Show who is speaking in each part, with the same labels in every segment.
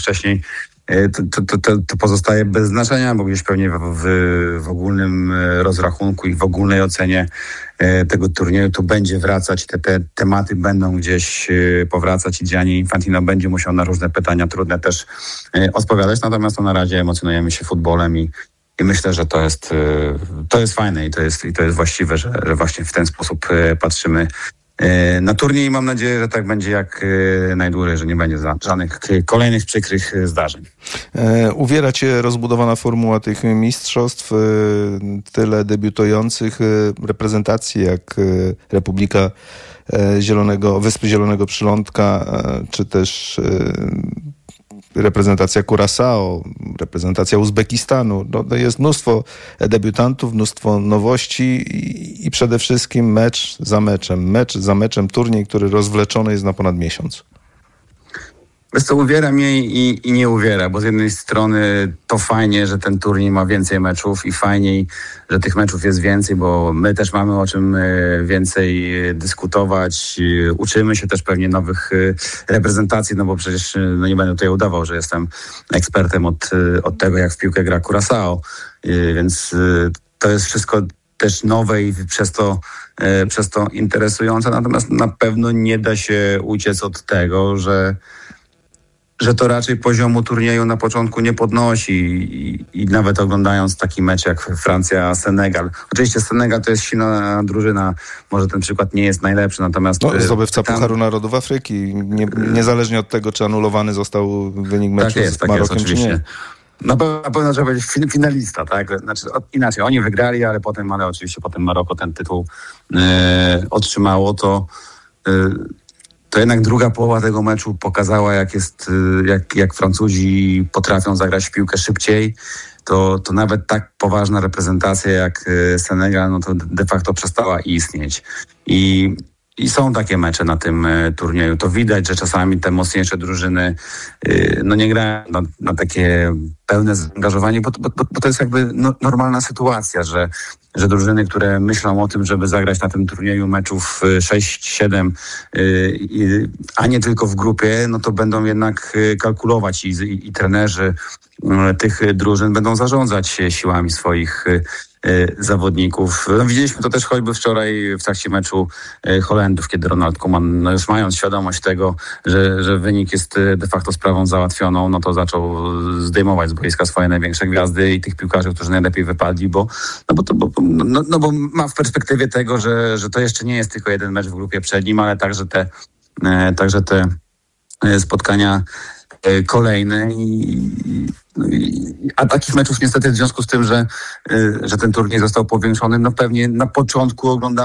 Speaker 1: wcześniej, to pozostaje bez znaczenia, bo gdzieś pewnie w ogólnym rozrachunku i w ogólnej ocenie tego turnieju to będzie wracać, te tematy będą gdzieś powracać i Gianni Infantino będzie musiał na różne pytania trudne też odpowiadać, natomiast na razie emocjonujemy się futbolem i myślę, że to jest fajne i to jest właściwe, że właśnie w ten sposób patrzymy na turniej i mam nadzieję, że tak będzie jak najdłużej, że nie będzie żadnych kolejnych przykrych zdarzeń.
Speaker 2: Uwiera cię rozbudowana formuła tych mistrzostw, tyle debiutujących reprezentacji jak Republika Wyspy Zielonego Przylądka, czy też reprezentacja Curaçao, reprezentacja Uzbekistanu. No, jest mnóstwo debiutantów, mnóstwo nowości i przede wszystkim mecz za meczem, turniej, który rozwleczony jest na ponad miesiąc.
Speaker 1: Wiesz co, uwiera mnie i nie uwiera, bo z jednej strony to fajnie, że ten turniej ma więcej meczów i fajniej, że tych meczów jest więcej, bo my też mamy o czym więcej dyskutować. Uczymy się też pewnie nowych reprezentacji, no bo przecież nie będę tutaj udawał, że jestem ekspertem od tego, jak w piłkę gra Curaçao, więc to jest wszystko też nowe i przez to interesujące, natomiast na pewno nie da się uciec od tego, że to raczej poziomu turnieju na początku nie podnosi i nawet oglądając taki mecz jak Francja-Senegal. Oczywiście Senegal to jest silna drużyna, może ten przykład nie jest najlepszy, natomiast...
Speaker 2: Zdobywca Pucharu Narodów Afryki, niezależnie od tego, czy anulowany został wynik meczu z Marokiem, czy nie.
Speaker 1: Na pewno trzeba być finalista, tak? Znaczy, inaczej, oni wygrali, ale potem Maroko ten tytuł otrzymało, to jednak druga połowa tego meczu pokazała, jak Francuzi potrafią zagrać w piłkę szybciej. To nawet tak poważna reprezentacja jak Senegal, no to de facto przestała istnieć. I są takie mecze na tym turnieju. To widać, że czasami te mocniejsze drużyny nie grają na takie pełne zaangażowanie, bo to jest jakby normalna sytuacja, że drużyny, które myślą o tym, żeby zagrać na tym turnieju meczów 6-7, a nie tylko w grupie, no to będą jednak kalkulować i trenerzy tych drużyn będą zarządzać siłami swoich zawodników. No, widzieliśmy to też choćby wczoraj w trakcie meczu Holendów, kiedy Ronald Koeman, już mając świadomość tego, że wynik jest de facto sprawą załatwioną, no to zaczął zdejmować z boiska swoje największe gwiazdy i tych piłkarzy, którzy najlepiej wypadli, bo ma w perspektywie tego, że to jeszcze nie jest tylko jeden mecz w grupie przed nim, ale także te spotkania kolejne a takich meczów niestety w związku z tym, że ten turniej został powiększony, no pewnie na początku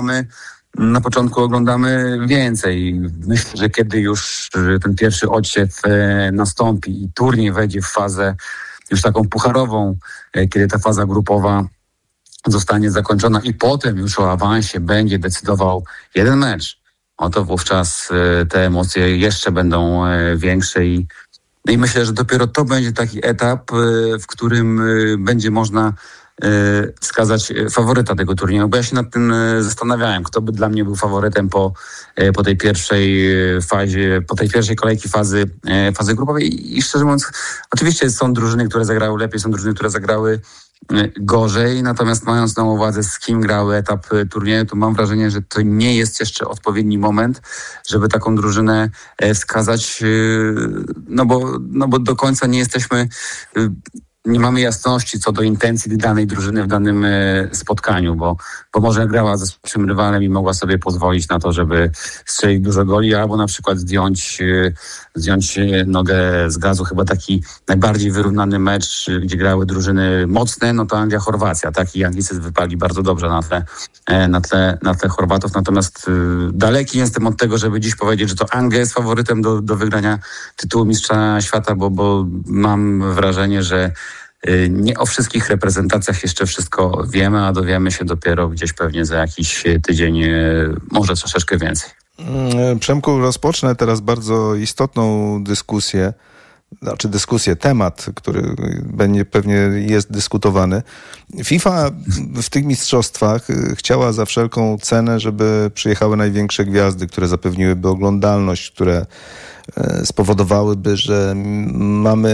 Speaker 1: oglądamy więcej. Myślę, że kiedy już ten pierwszy odsiew nastąpi i turniej wejdzie w fazę już taką pucharową, kiedy ta faza grupowa zostanie zakończona i potem już o awansie będzie decydował jeden mecz, to wówczas te emocje jeszcze będą większe i myślę, że dopiero to będzie taki etap, w którym będzie można wskazać faworyta tego turnieju, bo ja się nad tym zastanawiałem, kto by dla mnie był faworytem po tej pierwszej fazie, po tej pierwszej kolejki fazy grupowej i szczerze mówiąc, oczywiście są drużyny, które zagrały lepiej, są drużyny, które zagrały gorzej, natomiast mając na uwadze, z kim grały etap turnieju, to mam wrażenie, że to nie jest jeszcze odpowiedni moment, żeby taką drużynę wskazać, no bo do końca nie mamy jasności co do intencji danej drużyny w danym spotkaniu, bo może grała ze słabszym rywalem i mogła sobie pozwolić na to, żeby strzelić dużo goli, albo na przykład zdjąć nogę z gazu. Chyba taki najbardziej wyrównany mecz, gdzie grały drużyny mocne, no to Anglia-Chorwacja, tak? I Anglicy wypadli bardzo dobrze na tle Chorwatów, natomiast daleki jestem od tego, żeby dziś powiedzieć, że to Anglia jest faworytem do wygrania tytułu mistrza świata, bo mam wrażenie, że nie o wszystkich reprezentacjach jeszcze wszystko wiemy, a dowiemy się dopiero gdzieś pewnie za jakiś tydzień, może troszeczkę więcej.
Speaker 2: Przemku, rozpocznę teraz bardzo istotną dyskusję. znaczy dyskusję, temat, który pewnie jest dyskutowany. FIFA w tych mistrzostwach chciała za wszelką cenę, żeby przyjechały największe gwiazdy, które zapewniłyby oglądalność, które spowodowałyby, że mamy